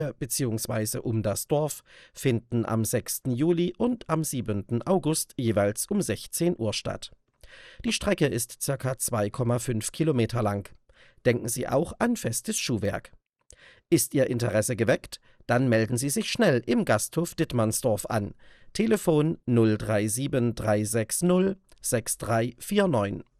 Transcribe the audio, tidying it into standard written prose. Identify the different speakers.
Speaker 1: bzw. um das Dorf finden am 6. Juli und am 7. August jeweils um 16 Uhr statt. Die Strecke ist ca. 2,5 Kilometer lang. Denken Sie auch an festes Schuhwerk. Ist Ihr Interesse geweckt? Dann melden Sie sich schnell im Gasthof Dittmannsdorf an. Telefon 037 360 6349.